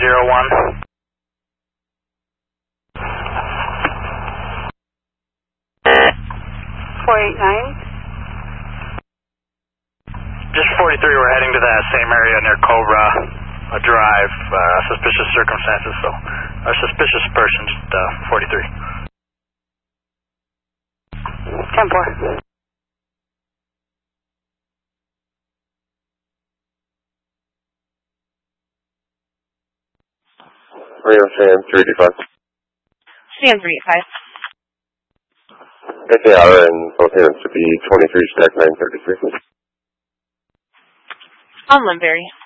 301. Just 43, we're heading to that same area near Cobra Drive. Suspicious circumstances, so a suspicious person, just 43. 10-4. Rio Sam 385. Sam 385. SAR and both units to be 23 stack 933. On Limberry.